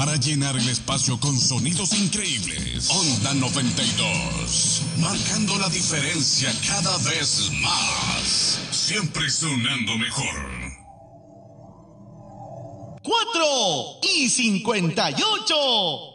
para llenar el espacio con sonidos increíbles. Onda 92, marcando la diferencia cada vez más. Siempre sonando mejor. 4:58.